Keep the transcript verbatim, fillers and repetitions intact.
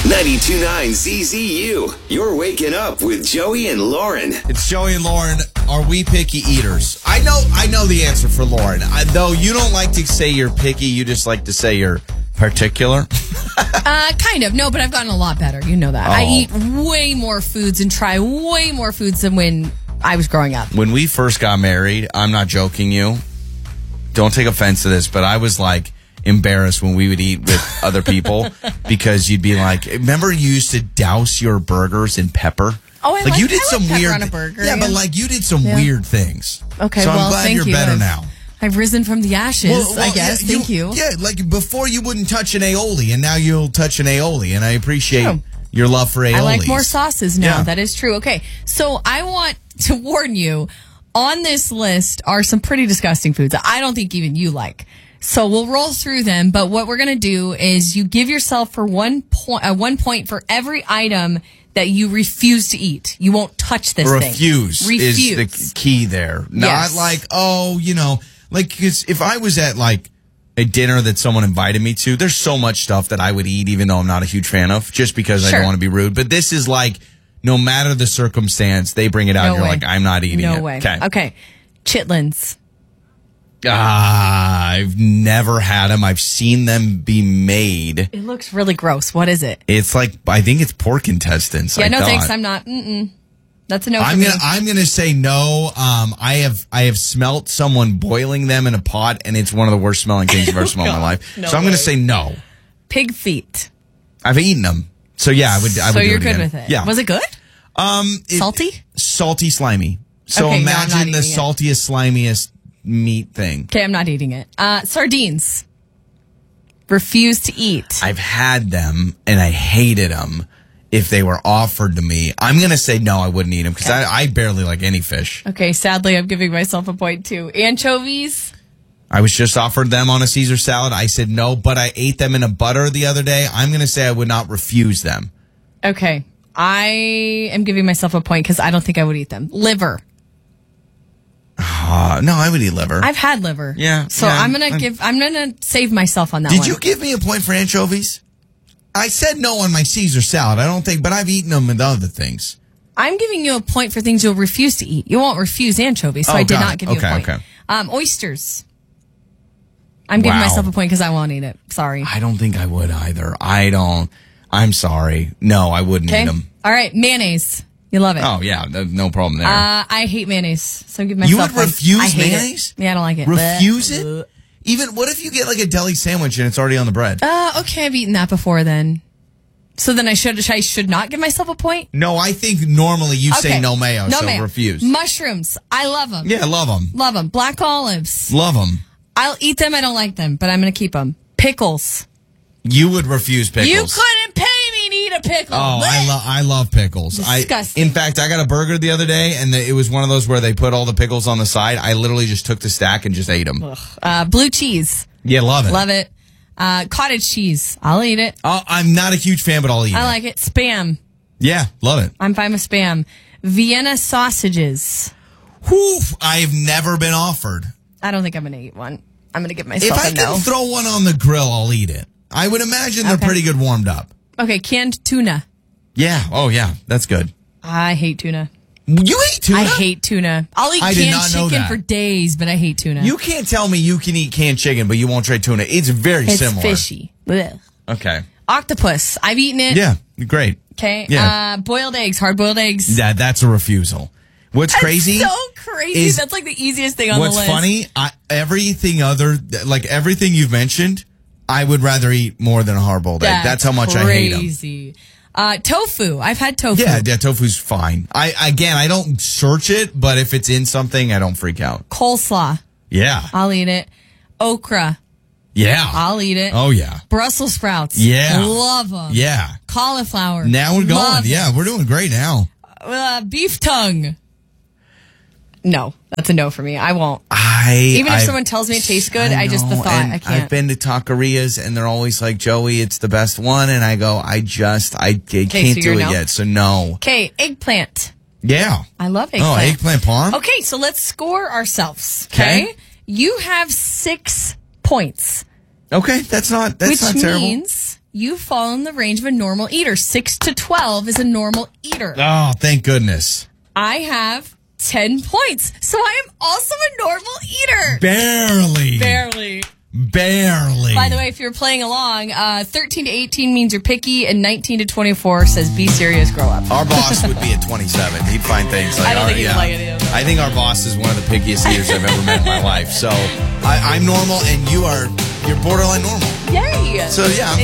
ninety-two point nine Z Z U. You're waking up with Joey and Lauren. It's Joey and Lauren. Are we picky eaters? I know I know the answer for Lauren. I, though you don't like to say you're picky, you just like to say you're particular. uh, kind of. No, but I've gotten a lot better. You know that. Oh. I eat way more foods and try way more foods than when I was growing up. When we first got married, I'm not joking you. Don't take offense to this, but I was like embarrassed when we would eat with other people because you'd be like, remember you used to douse your burgers in pepper? Oh, I like, you did I some like pepper weird on a burger. Yeah, yeah, but like you did some yeah. weird things. Okay, so well, I'm glad thank you're you. better I've, now. I've risen from the ashes, Well, well, I guess. Yeah, thank you. Yeah, like before you wouldn't touch an aioli, and now you'll touch an aioli, and I appreciate True. your love for aiolis. I like more sauces now. Yeah. That is true. Okay, so I want to warn you, on this list are some pretty disgusting foods that I don't think even you like. So we'll roll through them, but what we're going to do is you give yourself for one point, uh, one point for every item that you refuse to eat. You won't touch this refuse thing. Refuse is the key there. Not yes. like, oh, you know, like, cause if I was at like a dinner that someone invited me to, there's so much stuff that I would eat, even though I'm not a huge fan of, just because sure. I don't want to be rude. But this is like, no matter the circumstance, they bring it out. No and you're way. like, I'm not eating no it. No way. Okay. Okay. Chitlins. Ah, I've never had them. I've seen them be made. It looks really gross. What is it? It's like, I think it's pork intestines. Yeah, I no thought. thanks. I'm not. Mm-mm. That's a no for I'm me. gonna I'm gonna say no. Um, I have I have smelt someone boiling them in a pot, and it's one of the worst smelling things I've ever smelled in my life. No so I'm way. gonna say no. Pig feet. I've eaten them, so yeah, I would. I would so do you're it good again. with it. Yeah. Was it good? Um, it- Salty? Salty, slimy. So Okay, no, I'm not imagine the eating it. saltiest, slimiest meat thing. Okay, I'm not eating it. Uh, sardines. Refuse to eat. I've had them, and I hated them. If they were offered to me, I'm going to say no, I wouldn't eat them because Okay. I, I barely like any fish. Okay, sadly, I'm giving myself a point too. Anchovies. I was just offered them on a Caesar salad. I said no, but I ate them in a butter the other day. I'm going to say I would not refuse them. Okay, I am giving myself a point because I don't think I would eat them. Liver. Uh, no, I would eat liver. I've had liver. Yeah, So yeah, I'm gonna I'm- give. I'm gonna save myself on that Did one. you give me a point for anchovies? I said no on my Caesar salad. I don't think, but I've eaten them with other things. I'm giving you a point for things you'll refuse to eat. You won't refuse anchovies, so Oh, I did got not it. give you Okay, a point. okay. Um, oysters. I'm giving Wow. myself a point because I won't eat it. Sorry. I don't think I would either. I don't. I'm sorry. No, I wouldn't Okay. eat them. All right, mayonnaise. You love it. Oh yeah, no no problem there. Uh, I hate mayonnaise, so give You myself would one. refuse I hate mayonnaise? It. Yeah, I don't like it. Refuse Bleh. it? Even what if you get like a deli sandwich and it's already on the bread? Uh, okay, I've eaten that before. Then, so then I should I should not give myself a point. No, I think normally you Okay. say no mayo, no so mayo. refuse. Mushrooms, I love them. Yeah, love them. Love them. Black olives, Love them. I'll eat them. I don't like them, but I'm gonna keep them. Pickles. You would refuse pickles. You couldn't pay me to eat a pickle. Oh, Bleh. I love I love pickles. Disgusting. I, in fact, I got a burger the other day, and the, it was one of those where they put all the pickles on the side. I literally just took the stack and just ate them. Uh, blue cheese. Yeah, love it. Love it. Uh, cottage cheese. I'll eat it. Oh, I'm not a huge fan, but I'll eat I it. like it. Spam. Yeah, love it. I'm fine with spam. Vienna sausages. Whew, I've never been offered. I don't think I'm going to eat one. I'm going to give If myself I a can no. throw one on the grill, I'll eat it. I would imagine they're Okay. pretty good warmed up. Okay, canned tuna. Yeah. Oh, yeah. That's good. I hate tuna. You eat tuna? I hate tuna. I'll eat I did canned not know chicken that. for days, but I hate tuna. You can't tell me you can eat canned chicken, but you won't try tuna. It's very it's similar. fishy. Blech. Okay. Octopus. I've eaten it. Yeah. Great. Okay. Yeah. Uh, boiled eggs. Hard boiled eggs. That that's a refusal. What's crazy? So crazy. is- That's like the easiest thing on What's the list. funny? I, everything other, like everything you've mentioned, I would rather eat more than a hard boiled egg. That's how much I hate them. Crazy. Uh, tofu. I've had tofu. Yeah, yeah, tofu's fine. I again, I don't search it, but if it's in something, I don't freak out. Coleslaw. Yeah, I'll eat it. Okra. yeah. I'll eat it. Oh yeah, Brussels sprouts. Yeah. Love them. yeah. Cauliflower. Now we're going. Love Yeah, we're doing great now. it. Uh, beef tongue. No, that's a no for me. I won't. I Even if I've- someone tells me it tastes good, I just- the know, thought, and I can't. I've been to taquerias, and they're always like, "Joey, it's the best one," and I go, "I just, I, I can't so do you're it no? yet." So no. Okay, eggplant. Yeah. I love Oh, eggplant. eggplant parm. Okay, so let's score ourselves. Okay, Okay. you have six points, Okay, that's not that's which not terrible. means you fall in the range of a normal eater. six to twelve is a normal eater. Oh, thank goodness. I have ten points. So I am also a normal eater. Barely. Barely. Barely. By the way, if you're playing along, uh, thirteen to eighteen means you're picky, and nineteen to twenty-four says be serious, grow up. Our boss would be at twenty-seven. He'd find things like I don't our, think he'd yeah. like any of that. I think our boss is one of the pickiest eaters I've ever met in my life. So I, I'm normal, and you are you're borderline normal. Yay! So yeah.